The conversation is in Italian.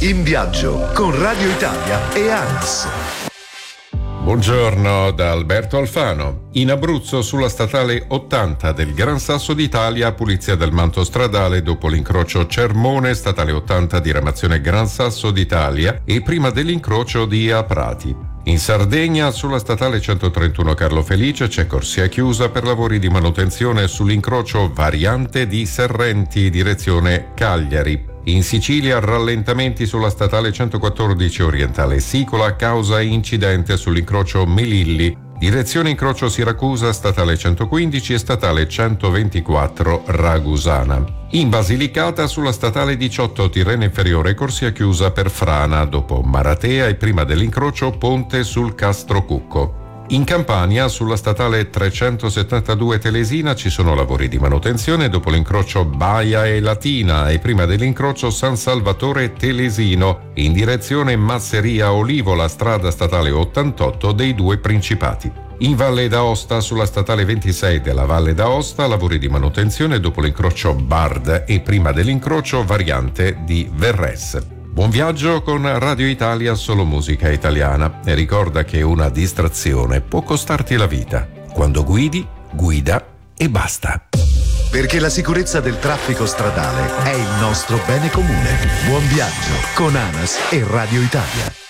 In viaggio con Radio Italia e ANAS. Buongiorno da Alberto Alfano. In Abruzzo, sulla statale 80 del Gran Sasso d'Italia, pulizia del manto stradale dopo l'incrocio Cermone, statale 80 diramazione Gran Sasso d'Italia e prima dell'incrocio di Aprati. In Sardegna, sulla statale 131 Carlo Felice, c'è corsia chiusa per lavori di manutenzione sull'incrocio variante di Serrenti, direzione Cagliari. In Sicilia, rallentamenti sulla statale 114 orientale Sicola, causa incidente sull'incrocio Melilli, direzione incrocio Siracusa, statale 115 e statale 124 Ragusana. In Basilicata, sulla statale 18 Tirreno Inferiore, corsia chiusa per frana dopo Maratea e prima dell'incrocio ponte sul Castro Cucco. In Campania, sulla statale 372 Telesina, ci sono lavori di manutenzione dopo l'incrocio Baia e Latina e prima dell'incrocio San Salvatore Telesino, in direzione Masseria Olivola, strada statale 88 dei Due Principati. In Valle d'Aosta, sulla statale 26 della Valle d'Aosta, lavori di manutenzione dopo l'incrocio Bard e prima dell'incrocio variante di Verres. Buon viaggio con Radio Italia, solo musica italiana, e ricorda che una distrazione può costarti la vita. Quando guidi, guida e basta. Perché la sicurezza del traffico stradale è il nostro bene comune. Buon viaggio con ANAS e Radio Italia.